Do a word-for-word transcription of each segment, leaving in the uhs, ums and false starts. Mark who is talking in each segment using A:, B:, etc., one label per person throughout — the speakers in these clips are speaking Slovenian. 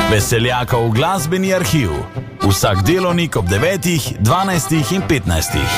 A: Veseljakov glasbeni arhiv. Vsak delovnik ob devetih, dvanajstih in petnajstih.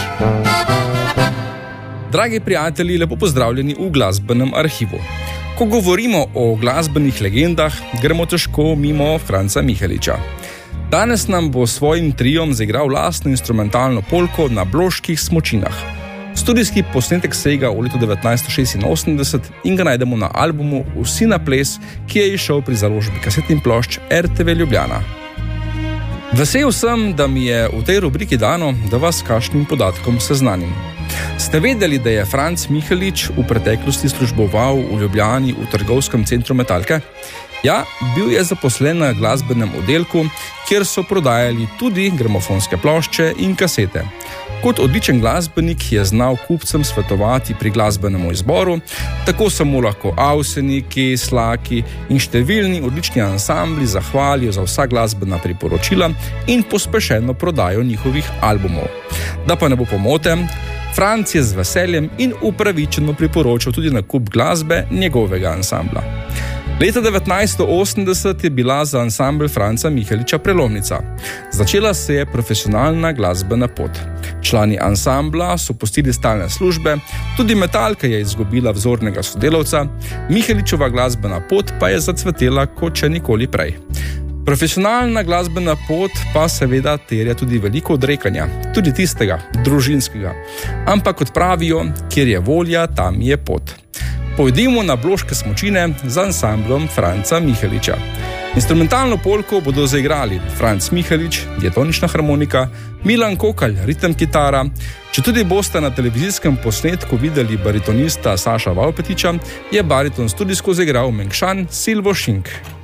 B: Dragi prijatelji, lepo pozdravljeni v glasbenem arhivu. Ko govorimo o glasbenih legendah, gremo težko mimo Franca Miheliča. Danes nam bo svojim triom zaigral lastno instrumentalno polko Na bloških smučinah. Studijski posnetek sega v letu devetnajststo šestinosemdeset in ga najdemo na albumu Vsi na ples, ki je izšel pri založbi kasetnih plošč R T V Ljubljana. Vesel sem, da mi je v tej rubriki dano, da vas s kakšnim podatkom seznanim. Ste vedeli, da je Franc Mihelič v preteklosti služboval v Ljubljani v trgovskem centru Metalke? Ja, bil je zaposlen na glasbenem oddelku, kjer so prodajali tudi gramofonske plošče in kasete. Kot odličen glasbenik je znal kupcem svetovati pri glasbenem izboru, tako so mu lahko Avseniki, Slaki in številni odlični ansambli zahvalijo za vsa glasbena priporočila in pospešeno prodajo njihovih albumov. Da pa ne bo pomote, Franc je z veseljem in upravičeno priporočal tudi nakup glasbe njegovega ansambla. Leta devetnajststo osemdeset je bila za ansambel Franca Miheliča prelomnica. Začela se je profesionalna glasbena pot. Člani ansambla so pustili stalne službe, tudi Metalka je izgubila vzornega sodelavca, Miheličova glasbena pot pa je zacvetela kot še nikoli prej. Profesionalna glasbena pot pa seveda terja tudi veliko odrekanja, tudi tistega, družinskega. Ampak kot pravijo, kjer je volja, tam je pot. Pojdimo na bloške smučine z ansamblom Franca Miheliča. Instrumentalno polko bodo zaigrali Franc Mihelič, diatonična harmonika, Milan Kokalj, ritem kitara. Če tudi boste na televizijskem posnetku videli baritonista Saša Valpetiča, je bariton studijsko zaigral Mengšan Silvo Šink.